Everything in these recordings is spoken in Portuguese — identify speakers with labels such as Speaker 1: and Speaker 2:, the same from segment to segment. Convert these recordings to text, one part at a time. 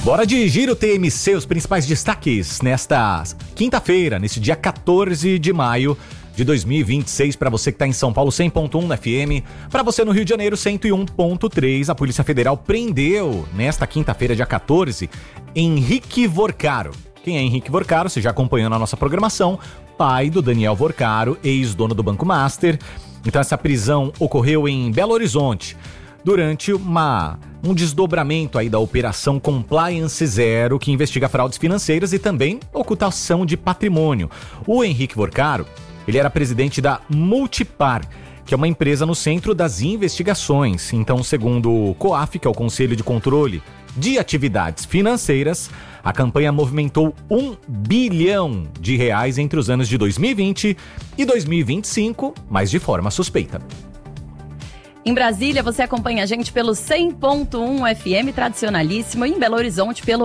Speaker 1: Bora de Giro TMC, os principais destaques nesta quinta-feira, nesse dia 14 de maio de 2026, para você que está em São Paulo, 100.1 na FM, para você no Rio de Janeiro, 101.3. A Polícia Federal prendeu, nesta quinta-feira, dia 14, Henrique Vorcaro. Quem é Henrique Vorcaro? Você já acompanhou na nossa programação, pai do Daniel Vorcaro, ex-dono do Banco Master. Então essa prisão ocorreu em Belo Horizonte, durante um desdobramento aí da Operação Compliance Zero, que investiga fraudes financeiras e também ocultação de patrimônio. O Henrique Vorcaro, ele era presidente da Multipar, que é uma empresa no centro das investigações. Então, segundo o COAF, que é o Conselho de Controle de Atividades Financeiras, a campanha movimentou R$1 bilhão entre os anos de 2020 e 2025, mas de forma suspeita.
Speaker 2: Em Brasília, você acompanha a gente pelo 100.1 FM, tradicionalíssimo, e em Belo Horizonte pelo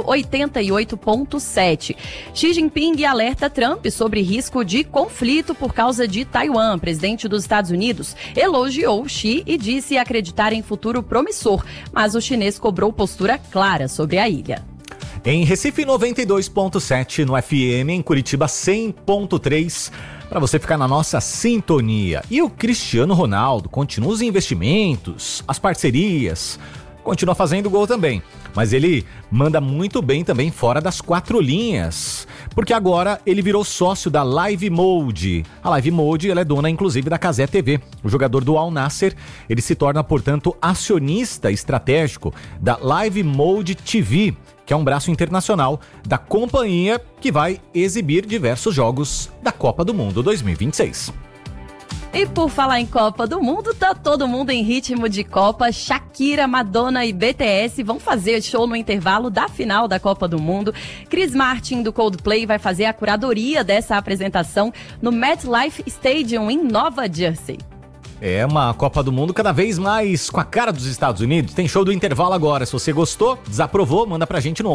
Speaker 2: 88.7. Xi Jinping alerta Trump sobre risco de conflito por causa de Taiwan. Presidente dos Estados Unidos elogiou Xi e disse acreditar em futuro promissor, mas o chinês cobrou postura clara sobre a ilha.
Speaker 1: Em Recife, 92.7 no FM, em Curitiba, 100.3, para você ficar na nossa sintonia. E o Cristiano Ronaldo continua os investimentos, as parcerias, continua fazendo gol também. Mas ele manda muito bem também fora das quatro linhas, porque agora ele virou sócio da Live Mode. A Live Mode, ela é dona inclusive da Cazé TV. O jogador do Al Nassr, ele se torna, portanto, acionista estratégico da Live Mode TV, que é um braço internacional da companhia que vai exibir diversos jogos da Copa do Mundo 2026.
Speaker 2: E por falar em Copa do Mundo, tá todo mundo em ritmo de Copa. Shakira, Madonna e BTS vão fazer show no intervalo da final da Copa do Mundo. Chris Martin, do Coldplay, vai fazer a curadoria dessa apresentação no MetLife Stadium, em Nova Jersey.
Speaker 1: É uma Copa do Mundo cada vez mais com a cara dos Estados Unidos. Tem show do intervalo agora. Se você gostou, desaprovou, manda pra gente no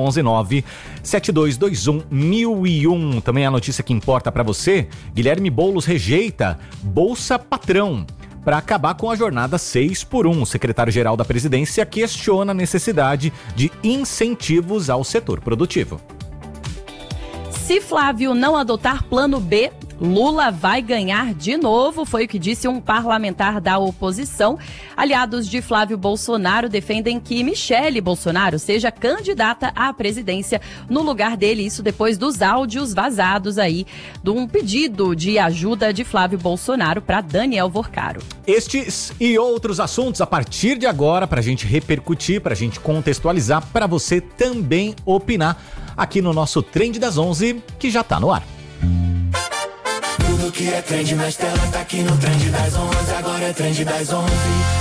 Speaker 1: 119-7221-1001. Também a notícia que importa pra você: Guilherme Boulos rejeita Bolsa Patrão para acabar com a jornada 6x1. O secretário-geral da presidência questiona a necessidade de incentivos ao setor produtivo.
Speaker 2: Se Flávio não adotar plano B, Lula vai ganhar de novo, foi o que disse um parlamentar da oposição. Aliados de Flávio Bolsonaro defendem que Michele Bolsonaro seja candidata à presidência no lugar dele, isso depois dos áudios vazados aí de um pedido de ajuda de Flávio Bolsonaro para Daniel Vorcaro.
Speaker 1: Estes e outros assuntos a partir de agora, para a gente repercutir, para a gente contextualizar, para você também opinar aqui no nosso Trend das 11, que já está no ar.
Speaker 3: Tudo que é trend nas telas tá aqui no Trend das 11. Agora é Trend das 11,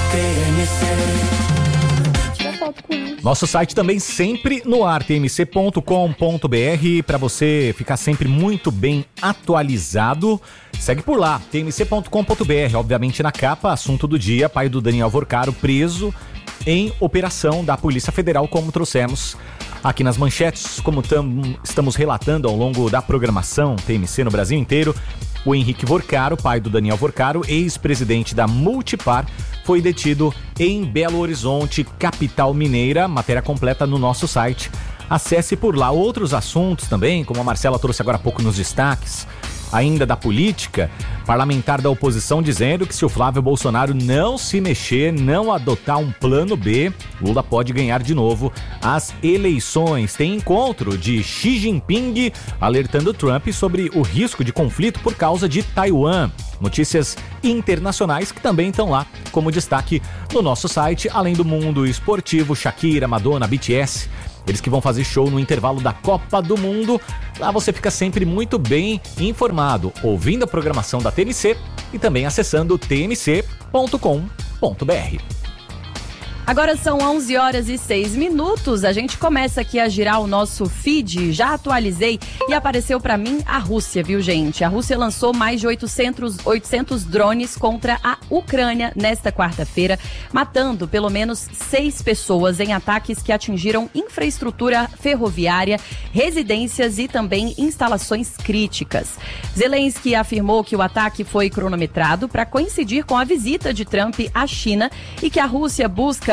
Speaker 3: TMC.
Speaker 2: Tira foto com ele.
Speaker 1: Nosso site também sempre no ar, tmc.com.br, para você ficar sempre muito bem atualizado. Segue por lá, tmc.com.br. Obviamente na capa, assunto do dia: pai do Daniel Vorcaro preso em operação da Polícia Federal, como trouxemos aqui nas manchetes, como estamos relatando ao longo da programação TMC no Brasil inteiro. O Henrique Vorcaro, pai do Daniel Vorcaro, ex-presidente da Multipar, foi detido em Belo Horizonte, capital mineira. Matéria completa no nosso site. Acesse por lá. Outros assuntos também, como a Marcela trouxe agora há pouco nos destaques, ainda da política, parlamentar da oposição dizendo que se o Flávio Bolsonaro não se mexer, não adotar um plano B, Lula pode ganhar de novo as eleições. Tem encontro de Xi Jinping alertando Trump sobre o risco de conflito por causa de Taiwan. Notícias internacionais que também estão lá como destaque no nosso site, além do mundo esportivo: Shakira, Madonna, BTS. Eles que vão fazer show no intervalo da Copa do Mundo. Lá você fica sempre muito bem informado, ouvindo a programação da TMC e também acessando tmc.com.br.
Speaker 2: Agora são 11h06. A gente começa aqui a girar o nosso feed. Já atualizei e apareceu pra mim a Rússia, viu, gente? A Rússia lançou mais de 800 drones contra a Ucrânia nesta quarta-feira, matando pelo menos 6 pessoas em ataques que atingiram infraestrutura ferroviária, residências e também instalações críticas. Zelensky afirmou que o ataque foi cronometrado para coincidir com a visita de Trump à China e que a Rússia busca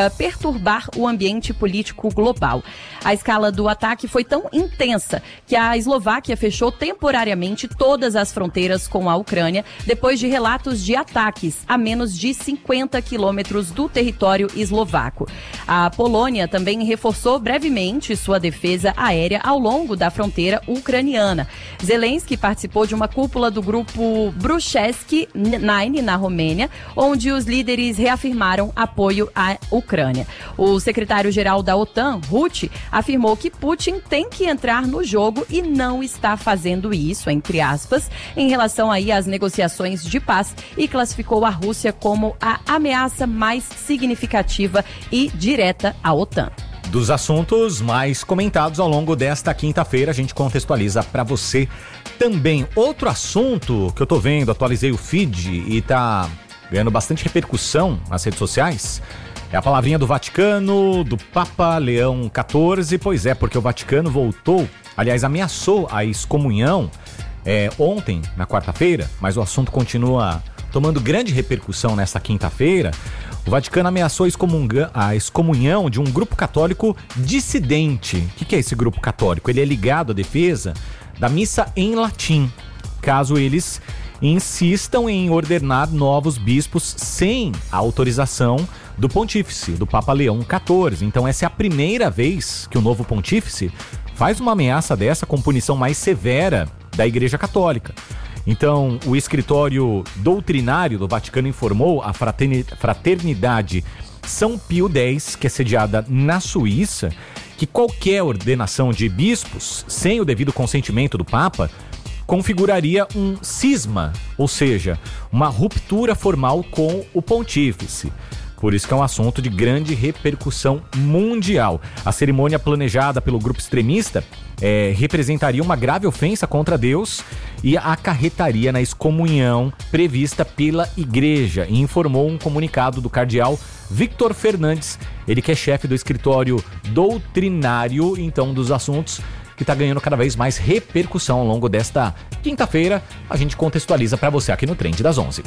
Speaker 2: perturbar o ambiente político global. A escala do ataque foi tão intensa que a Eslováquia fechou temporariamente todas as fronteiras com a Ucrânia depois de relatos de ataques a menos de 50 quilômetros do território eslovaco. A Polônia também reforçou brevemente sua defesa aérea ao longo da fronteira ucraniana. Zelensky participou de uma cúpula do grupo Bruchesky 9 na Romênia, onde os líderes reafirmaram apoio à Ucrânia. O secretário-geral da OTAN, Rutte, afirmou que Putin tem que entrar no jogo e não está fazendo isso, entre aspas, em relação aí às negociações de paz, e classificou a Rússia como a ameaça mais significativa e direta à OTAN.
Speaker 1: Dos assuntos mais comentados ao longo desta quinta-feira, a gente contextualiza para você também. Outro assunto que eu tô vendo, atualizei o feed e tá ganhando bastante repercussão nas redes sociais, é a palavrinha do Vaticano, do Papa Leão XIV. Pois é, porque o Vaticano voltou, aliás, ameaçou a excomunhão ontem, na quarta-feira, mas o assunto continua tomando grande repercussão nesta quinta-feira. O Vaticano ameaçou a excomunhão de um grupo católico dissidente. O que é esse grupo católico? Ele é ligado à defesa da missa em latim, caso eles insistam em ordenar novos bispos sem a autorização do pontífice, do Papa Leão XIV. Então essa é a primeira vez que o novo pontífice faz uma ameaça dessa com punição mais severa da Igreja Católica. Então, o escritório doutrinário do Vaticano informou a Fraternidade São Pio X, que é sediada na Suíça, que qualquer ordenação de bispos sem o devido consentimento do Papa configuraria um cisma, ou seja, uma ruptura formal com o pontífice. Por isso que é um assunto de grande repercussão mundial. A cerimônia planejada pelo grupo extremista representaria uma grave ofensa contra Deus e acarretaria na excomunhão prevista pela Igreja, e informou um comunicado do cardeal Victor Fernandes, ele que é chefe do escritório doutrinário, então, dos assuntos que está ganhando cada vez mais repercussão ao longo desta quinta-feira. A gente contextualiza para você aqui no Trend das 11.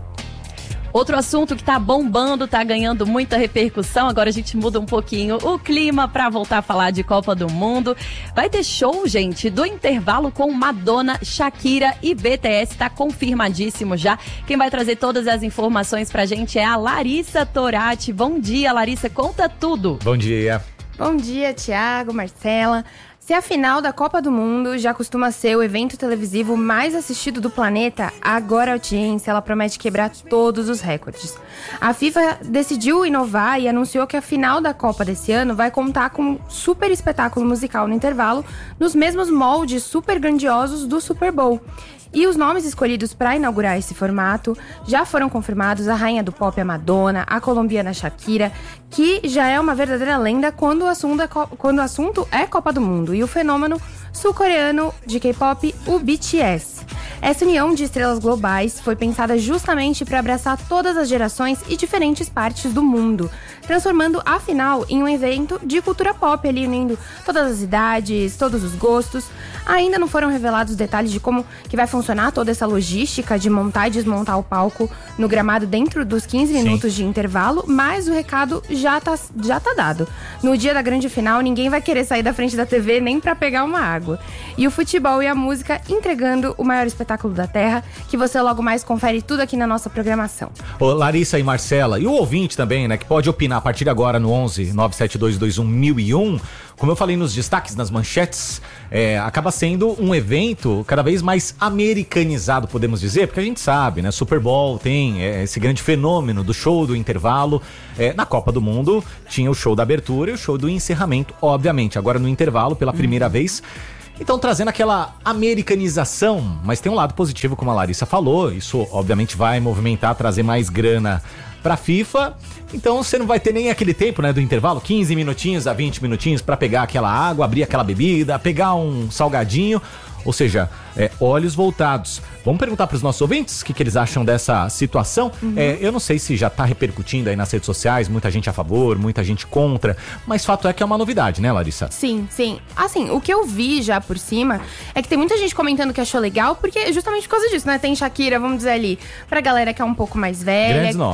Speaker 2: Outro assunto que tá bombando, tá ganhando muita repercussão, agora a gente muda um pouquinho o clima para voltar a falar de Copa do Mundo. Vai ter show, gente, do intervalo com Madonna, Shakira e BTS, tá confirmadíssimo já. Quem vai trazer todas as informações pra gente é a Larissa Torati. Bom dia, Larissa, conta tudo.
Speaker 1: Bom dia.
Speaker 4: Bom dia, Thiago, Marcela. Se a final da Copa do Mundo já costuma ser o evento televisivo mais assistido do planeta, agora a audiência ela promete quebrar todos os recordes. A FIFA decidiu inovar e anunciou que a final da Copa desse ano vai contar com um super espetáculo musical no intervalo, nos mesmos moldes super grandiosos do Super Bowl. E os nomes escolhidos para inaugurar esse formato já foram confirmados: a rainha do pop, a Madonna, a colombiana Shakira, que já é uma verdadeira lenda quando o assunto é Copa do Mundo, e o fenômeno sul-coreano de K-pop, o BTS. Essa união de estrelas globais foi pensada justamente para abraçar todas as gerações e diferentes partes do mundo, transformando a final em um evento de cultura pop, ali unindo todas as idades, todos os gostos. Ainda não foram revelados detalhes de como que vai funcionar toda essa logística de montar e desmontar o palco no gramado dentro dos 15 minutos de intervalo, mas o recado já tá dado. No dia da grande final, ninguém vai querer sair da frente da TV nem para pegar uma água. E o futebol e a música entregando o maior espetáculo da Terra, que você logo mais confere tudo aqui na nossa programação.
Speaker 1: Ô, Larissa e Marcela, e o ouvinte também, né, que pode opinar a partir de agora no 11 97221 1001. Como eu falei nos destaques, nas manchetes, acaba sendo um evento cada vez mais americanizado, podemos dizer, porque a gente sabe, né, Super Bowl tem esse grande fenômeno do show do intervalo. Na Copa do Mundo tinha o show da abertura e o show do encerramento, obviamente. Agora no intervalo, pela primeira vez. Então, trazendo aquela americanização, mas tem um lado positivo, como a Larissa falou. Isso, obviamente, vai movimentar, trazer mais grana pra FIFA. Então, você não vai ter nem aquele tempo, né, do intervalo, 15 minutinhos a 20 minutinhos pra pegar aquela água, abrir aquela bebida, pegar um salgadinho. Ou seja, olhos voltados. Vamos perguntar para os nossos ouvintes o que eles acham dessa situação. Eu não sei se já está repercutindo aí nas redes sociais, muita gente a favor, muita gente contra, mas fato é que é uma novidade, né, Larissa?
Speaker 4: Sim, sim. Assim, o que eu vi já por cima é que tem muita gente comentando que achou legal, porque justamente por causa disso, né? Tem Shakira, vamos dizer ali, pra galera que é um pouco mais velha.
Speaker 1: Grandes nomes.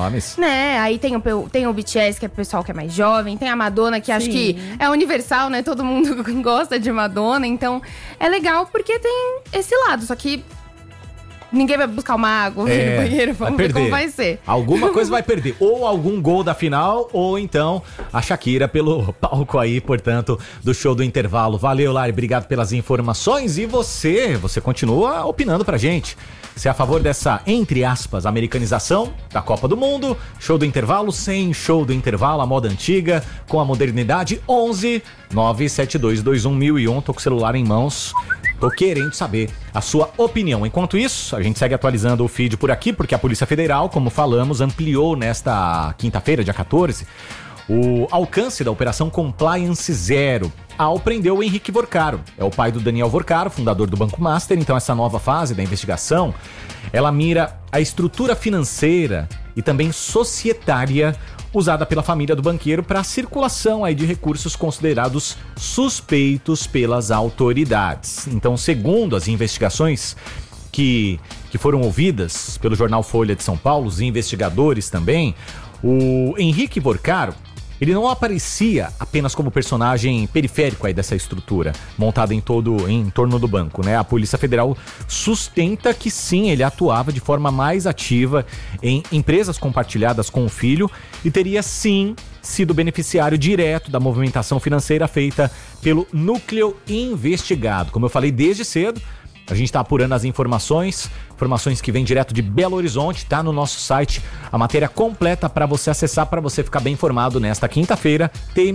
Speaker 4: né? Aí tem o BTS, que é o pessoal que é mais jovem. Tem a Madonna, que acho que é universal, né? Todo mundo gosta de Madonna. Então, é legal porque tem esse lado. Só que ninguém vai buscar uma água no banheiro. Vamos ver como vai ser.
Speaker 1: Alguma coisa vai perder. Ou algum gol da final, ou então a Shakira pelo palco aí, portanto, do show do intervalo. Valeu, Lari. Obrigado pelas informações. E você continua opinando pra gente. Você é a favor dessa, entre aspas, americanização da Copa do Mundo? Show do intervalo, sem show do intervalo, a moda antiga, com a modernidade? 11 97221 1001. Tô com o celular em mãos. Tô querendo saber a sua opinião. Enquanto isso, a gente segue atualizando o feed por aqui, porque a Polícia Federal, como falamos, ampliou nesta quinta-feira, dia 14, o alcance da Operação Compliance Zero ao prender o Henrique Vorcaro. É o pai do Daniel Vorcaro, fundador do Banco Master. Então essa nova fase da investigação, ela mira a estrutura financeira e também societária usada pela família do banqueiro para a circulação aí de recursos considerados suspeitos pelas autoridades. Então, segundo as investigações que foram ouvidas pelo jornal Folha de São Paulo, os investigadores também, o Henrique Vorcaro, ele não aparecia apenas como personagem periférico aí dessa estrutura, montada em torno do banco, né? A Polícia Federal sustenta que sim, ele atuava de forma mais ativa em empresas compartilhadas com o filho e teria sim sido beneficiário direto da movimentação financeira feita pelo núcleo investigado. Como eu falei desde cedo, a gente está apurando as informações que vêm direto de Belo Horizonte, tá no nosso site, a matéria completa para você acessar, para você ficar bem informado nesta quinta-feira,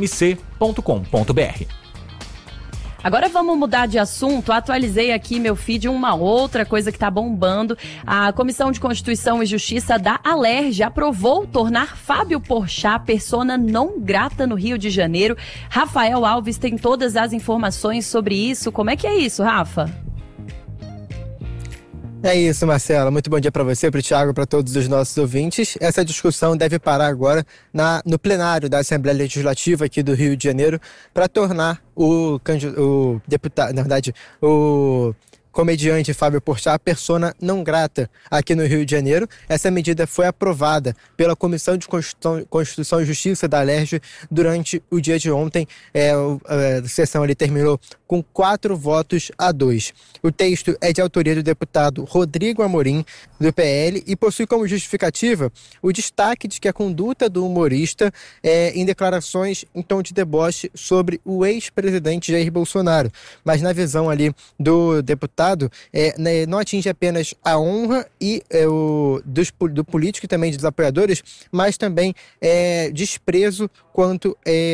Speaker 1: tmc.com.br.
Speaker 2: Agora vamos mudar de assunto. Atualizei aqui meu feed uma outra coisa que tá bombando. A Comissão de Constituição e Justiça da Alerj aprovou tornar Fábio Porchat persona non grata no Rio de Janeiro. Rafael Alves tem todas as informações sobre isso. Como é que é isso, Rafa?
Speaker 5: É isso, Marcela. Muito bom dia para você, para o Thiago, para todos os nossos ouvintes. Essa discussão deve parar agora no plenário da Assembleia Legislativa aqui do Rio de Janeiro para tornar o deputado, na verdade, o comediante Fábio Porchat persona não grata aqui no Rio de Janeiro. Essa medida foi aprovada pela Comissão de Constituição e Justiça da Alerj durante o dia de ontem. A sessão ali terminou com 4-2. O texto é de autoria do deputado Rodrigo Amorim, do PL, e possui como justificativa o destaque de que a conduta do humorista em declarações em tom de deboche sobre o ex-presidente Jair Bolsonaro. Mas na visão ali do deputado, não atinge apenas a honra e do político e também dos apoiadores, mas também desprezo quanto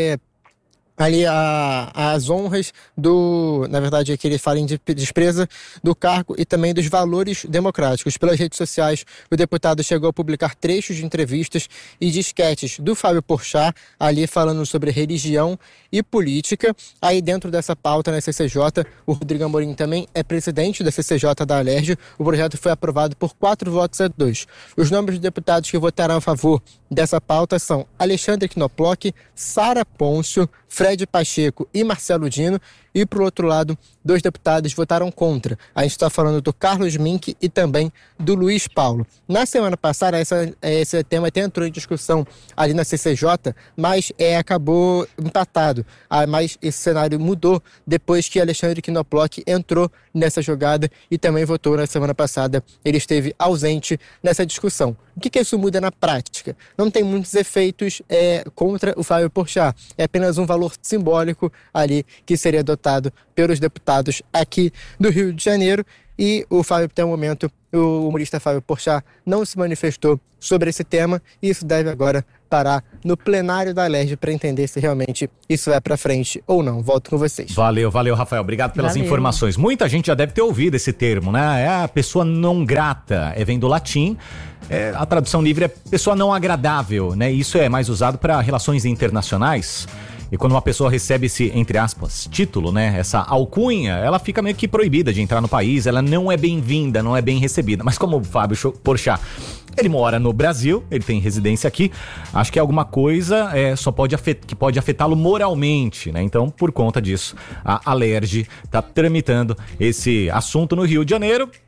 Speaker 5: ali as honras na verdade é que ele fala em desprezo do cargo e também dos valores democráticos. Pelas redes sociais, o deputado chegou a publicar trechos de entrevistas e de esquetes do Fábio Porchat, ali falando sobre religião e política. Aí dentro dessa pauta na CCJ, o Rodrigo Amorim também é presidente da CCJ da Alerj. O projeto foi aprovado por 4-2. Os nomes dos deputados que votarão a favor dessa pauta são Alexandre Knoploch, Sara Pôncio, Fred Pacheco e Marcelo Dino. E, por outro lado, 2 deputados votaram contra. A gente está falando do Carlos Mink e também do Luiz Paulo. Na semana passada, esse tema até entrou em discussão ali na CCJ, mas acabou empatado. Mas esse cenário mudou depois que Alexandre Knoploch entrou nessa jogada e também votou na semana passada. Ele esteve ausente nessa discussão. O que isso muda na prática? Não tem muitos efeitos contra o Fábio Porchat. É apenas um valor simbólico ali que seria adotado pelos deputados aqui do Rio de Janeiro. E até o momento, o humorista Fábio Porchat não se manifestou sobre esse tema, e isso deve agora parar no plenário da Alerj para entender se realmente isso vai para frente ou não. Volto com vocês.
Speaker 1: Valeu, Rafael. Obrigado pelas informações. Muita gente já deve ter ouvido esse termo, né? É a pessoa não grata, vem do latim. A tradução livre é pessoa não agradável, né? Isso é mais usado para relações internacionais. E quando uma pessoa recebe esse, entre aspas, título, né, essa alcunha, ela fica meio que proibida de entrar no país, ela não é bem-vinda, não é bem recebida. Mas como o Fábio Porchat, ele mora no Brasil, ele tem residência aqui, acho que é alguma coisa que pode afetá-lo moralmente, né? Então, por conta disso, a Alerj está tramitando esse assunto no Rio de Janeiro.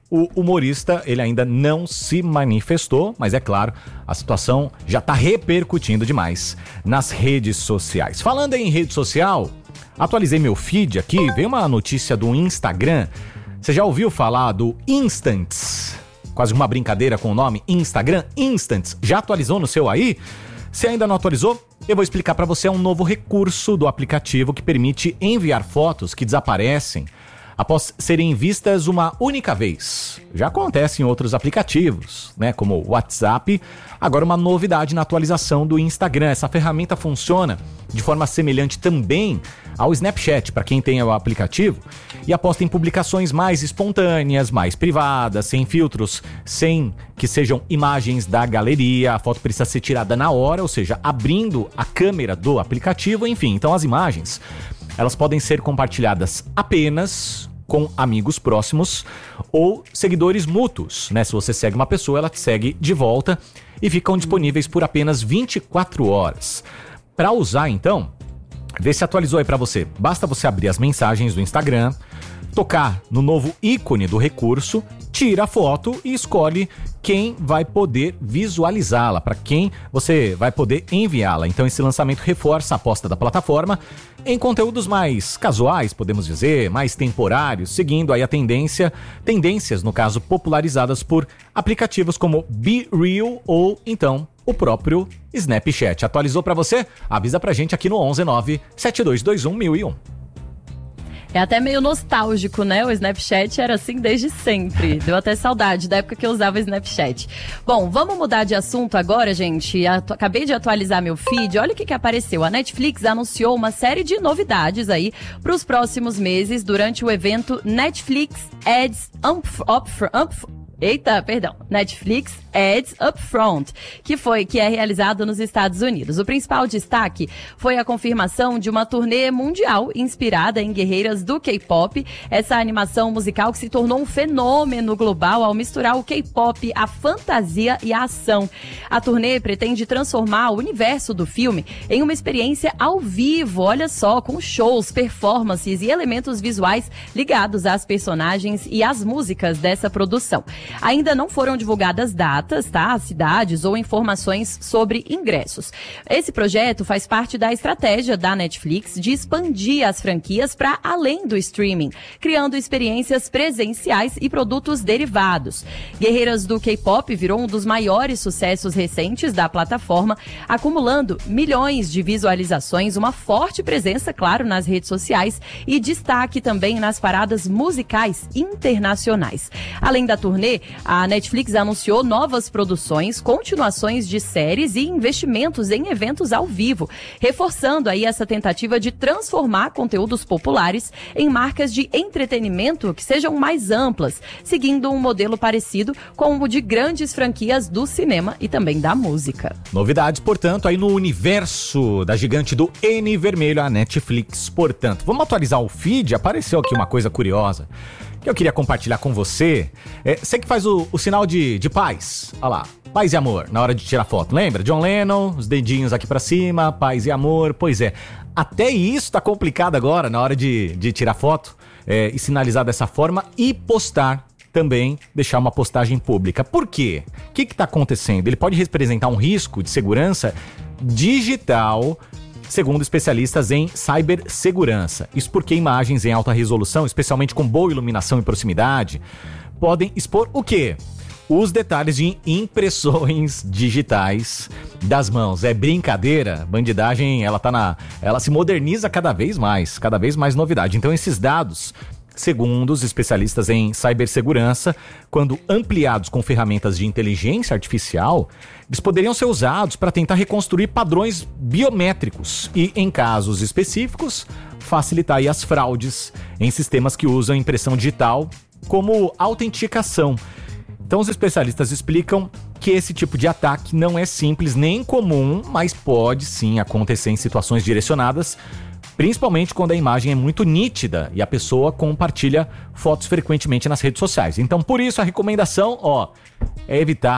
Speaker 1: O humorista, ele ainda não se manifestou, mas é claro, a situação já está repercutindo demais nas redes sociais. Falando em rede social, atualizei meu feed aqui, veio uma notícia do Instagram. Você já ouviu falar do Instants? Quase uma brincadeira com o nome Instagram. Instants, já atualizou no seu aí? Se ainda não atualizou, eu vou explicar para você um novo recurso do aplicativo que permite enviar fotos que desaparecem após serem vistas uma única vez. Já acontece em outros aplicativos, né, como o WhatsApp. Agora uma novidade na atualização do Instagram. Essa ferramenta funciona de forma semelhante também ao Snapchat, para quem tem o aplicativo, e aposta em publicações mais espontâneas, mais privadas, sem filtros, sem que sejam imagens da galeria. A foto precisa ser tirada na hora, ou seja, abrindo a câmera do aplicativo, enfim. Então as imagens, elas podem ser compartilhadas apenas com amigos próximos ou seguidores mútuos, né? Se você segue uma pessoa, ela te segue de volta e ficam disponíveis por apenas 24 horas. Para usar, então, vê se atualizou aí para você. Basta você abrir as mensagens do Instagram, tocar no novo ícone do recurso, tira a foto e escolhe quem vai poder visualizá-la, para quem você vai poder enviá-la. Então esse lançamento reforça a aposta da plataforma em conteúdos mais casuais, podemos dizer, mais temporários, seguindo aí a tendências, no caso, popularizadas por aplicativos como BeReal ou então o próprio Snapchat. Atualizou para você? Avisa pra gente aqui no 11972211001.
Speaker 2: É até meio nostálgico, né? O Snapchat era assim desde sempre. Deu até saudade da época que eu usava o Snapchat. Bom, vamos mudar de assunto agora, gente. Acabei de atualizar meu feed. Olha o que apareceu. A Netflix anunciou uma série de novidades aí para os próximos meses durante o evento Netflix Ads Netflix Ads Upfront, que é realizado nos Estados Unidos. O principal destaque foi a confirmação de uma turnê mundial inspirada em guerreiras do K-pop, essa animação musical que se tornou um fenômeno global ao misturar o K-pop, a fantasia e a ação. A turnê pretende transformar o universo do filme em uma experiência ao vivo, olha só, com shows, performances e elementos visuais ligados às personagens e às músicas dessa produção. Ainda não foram divulgadas datas, tá? Cidades ou informações sobre ingressos. Esse projeto faz parte da estratégia da Netflix de expandir as franquias para além do streaming, criando experiências presenciais e produtos derivados. Guerreiras do K-pop virou um dos maiores sucessos recentes da plataforma, acumulando milhões de visualizações, uma forte presença, claro, nas redes sociais e destaque também nas paradas musicais internacionais. Além da turnê, a Netflix anunciou novas produções, continuações de séries e investimentos em eventos ao vivo, reforçando aí essa tentativa de transformar conteúdos populares em marcas de entretenimento que sejam mais amplas, seguindo um modelo parecido com o de grandes franquias do cinema e também da música.
Speaker 1: Novidades, portanto, aí no universo da gigante do N vermelho, a Netflix, portanto. Vamos atualizar o feed? Apareceu aqui uma coisa curiosa que eu queria compartilhar com você. Você que faz o sinal de paz, olha lá, paz e amor, na hora de tirar foto, lembra? John Lennon, os dedinhos aqui pra cima, paz e amor, pois é. Até isso tá complicado agora, na hora de tirar foto e sinalizar dessa forma e postar também, deixar uma postagem pública. Por quê? O que tá acontecendo? Ele pode representar um risco de segurança digital, segundo especialistas em cibersegurança. Isso porque imagens em alta resolução, especialmente com boa iluminação e proximidade, podem expor o quê? Os detalhes de impressões digitais das mãos. É brincadeira, bandidagem, ela se moderniza cada vez mais novidade. Então esses dados, segundo os especialistas em cibersegurança, quando ampliados com ferramentas de inteligência artificial, eles poderiam ser usados para tentar reconstruir padrões biométricos e, em casos específicos, facilitar aí as fraudes em sistemas que usam impressão digital como autenticação. Então os especialistas explicam que esse tipo de ataque não é simples nem comum, mas pode sim acontecer em situações direcionadas, principalmente quando a imagem é muito nítida e a pessoa compartilha fotos frequentemente nas redes sociais. Então, por isso, a recomendação, é evitar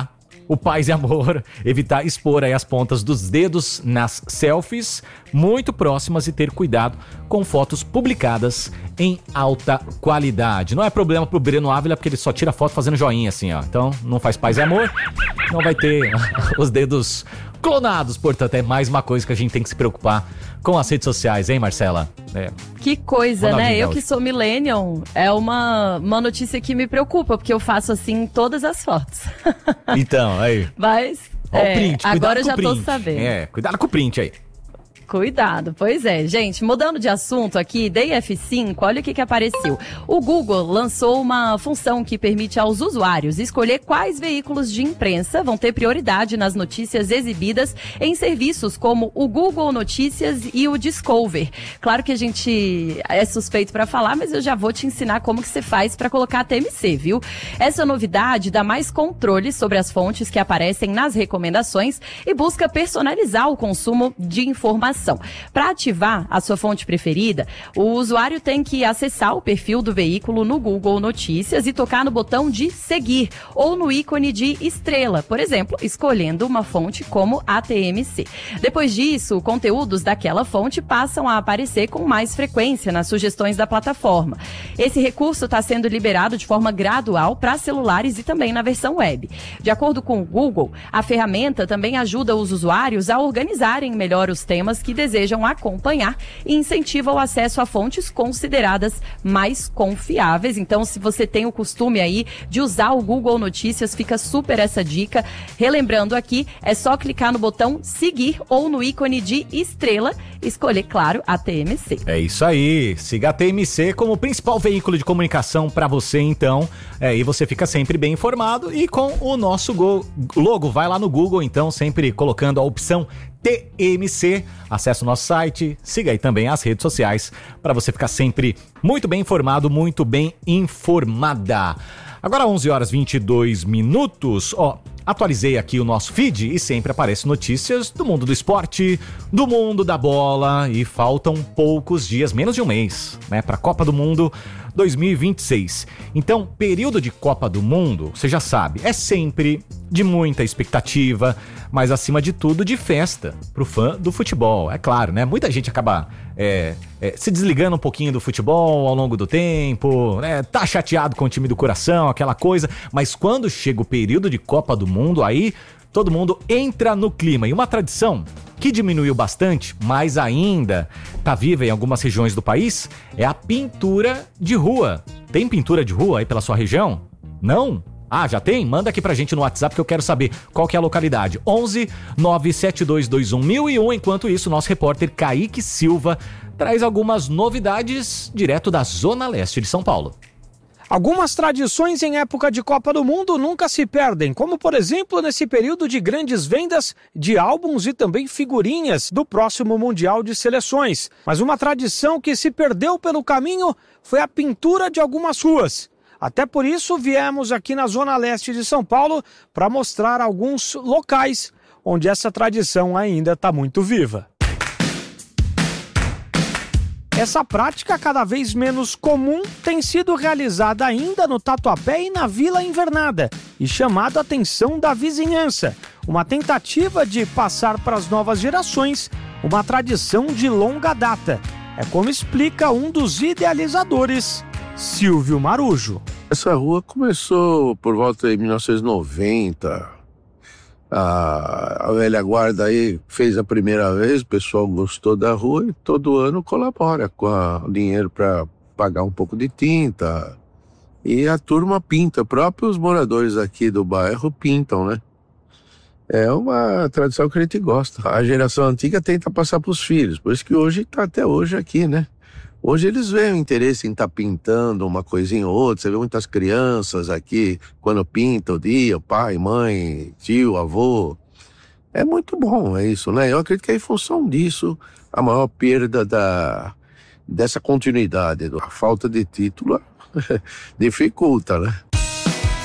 Speaker 1: o paz e amor, evitar expor aí as pontas dos dedos nas selfies muito próximas e ter cuidado com fotos publicadas em alta qualidade. Não é problema pro Breno Ávila, porque ele só tira foto fazendo joinha assim, ó. Então, não faz paz e amor, não vai ter os dedos clonados. Portanto, é mais uma coisa que a gente tem que se preocupar com as redes sociais, hein, Marcela?
Speaker 2: Que coisa,
Speaker 1: Ronaldinho,
Speaker 2: né? Eu que sou millennial, é uma notícia que me preocupa, porque eu faço assim em todas as fotos.
Speaker 1: Então, aí.
Speaker 2: Mas,
Speaker 1: Ó o print,
Speaker 2: agora eu já
Speaker 1: com o print.
Speaker 2: tô sabendo.
Speaker 1: Cuidado com o print aí.
Speaker 2: Cuidado, pois é. Gente, mudando de assunto aqui, dei F5, olha o que apareceu. O Google lançou uma função que permite aos usuários escolher quais veículos de imprensa vão ter prioridade nas notícias exibidas em serviços como o Google Notícias e o Discover. Claro que a gente é suspeito para falar, mas eu já vou te ensinar como que você faz para colocar a TMC, viu? Essa novidade dá mais controle sobre as fontes que aparecem nas recomendações e busca personalizar o consumo de informação. Para ativar a sua fonte preferida, o usuário tem que acessar o perfil do veículo no Google Notícias e tocar no botão de seguir ou no ícone de estrela, por exemplo, escolhendo uma fonte como a TMC. Depois disso, conteúdos daquela fonte passam a aparecer com mais frequência nas sugestões da plataforma. Esse recurso está sendo liberado de forma gradual para celulares e também na versão web. De acordo com o Google, a ferramenta também ajuda os usuários a organizarem melhor os temas que desejam acompanhar e incentiva o acesso a fontes consideradas mais confiáveis. Então, se você tem o costume aí de usar o Google Notícias, fica super essa dica. Relembrando aqui, é só clicar no botão seguir ou no ícone de estrela e escolher, claro, a TMC.
Speaker 1: É isso aí, siga a TMC como o principal veículo de comunicação para você, então, e você fica sempre bem informado e com o nosso logo, vai lá no Google, então, sempre colocando a opção TMC, acesse o nosso site, siga aí também as redes sociais para você ficar sempre muito bem informado, muito bem informada. Agora 11h22, atualizei aqui o nosso feed e sempre aparecem notícias do mundo do esporte, do mundo da bola e faltam poucos dias, menos de um mês, né, para a Copa do Mundo 2026. Então, período de Copa do Mundo, você já sabe, é sempre de muita expectativa, mas acima de tudo de festa pro fã do futebol. É claro, né? Muita gente acaba se desligando um pouquinho do futebol ao longo do tempo, né? Tá chateado com o time do coração, aquela coisa, mas quando chega o período de Copa do Mundo, aí todo mundo entra no clima. E uma tradição que diminuiu bastante, mas ainda tá viva em algumas regiões do país, é a pintura de rua. Tem pintura de rua aí pela sua região? Não? Ah, já tem? Manda aqui pra gente no WhatsApp que eu quero saber qual que é a localidade. 11 97221 1001. Enquanto isso, nosso repórter Kaique Silva traz algumas novidades direto da Zona Leste de São Paulo.
Speaker 6: Algumas tradições em época de Copa do Mundo nunca se perdem, como por exemplo nesse período de grandes vendas de álbuns e também figurinhas do próximo Mundial de Seleções. Mas uma tradição que se perdeu pelo caminho foi a pintura de algumas ruas. Até por isso viemos aqui na Zona Leste de São Paulo para mostrar alguns locais onde essa tradição ainda está muito viva. Essa prática, cada vez menos comum, tem sido realizada ainda no Tatuapé e na Vila Invernada e chamado a atenção da vizinhança. Uma tentativa de passar para as novas gerações uma tradição de longa data. É como explica um dos idealizadores, Silvio Marujo.
Speaker 7: Essa rua começou por volta de 1990. A velha guarda aí fez a primeira vez, o pessoal gostou da rua e todo ano colabora com dinheiro para pagar um pouco de tinta. E a turma pinta, próprios moradores aqui do bairro pintam, né? É uma tradição que a gente gosta. A geração antiga tenta passar para os filhos, por isso que hoje está até hoje aqui, né? Hoje eles veem o interesse em estar pintando uma coisinha ou outra. Você vê muitas crianças aqui, quando pintam o dia, pai, mãe, tio, avô. É muito bom, é isso, né? Eu acredito que é em função disso a maior perda dessa continuidade. A falta de título dificulta, né?